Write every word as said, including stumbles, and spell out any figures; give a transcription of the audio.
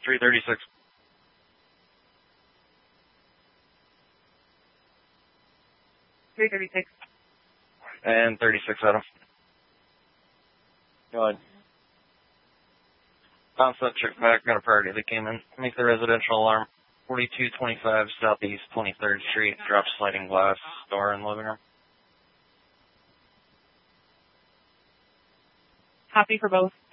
three thirty-six. three thirty-six. And thirty-six, Adam. Go ahead. Bounce that chick back. Got a party that came in. Make the residential alarm. forty-two twenty-five Southeast twenty-third Street. Drop sliding glass. Door in living room. Copy for both.